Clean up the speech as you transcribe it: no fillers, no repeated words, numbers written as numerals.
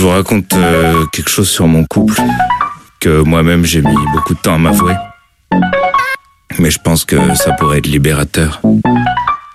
vous raconte quelque chose sur mon couple que moi-même j'ai mis beaucoup de temps à m'avouer. Mais je pense que ça pourrait être libérateur.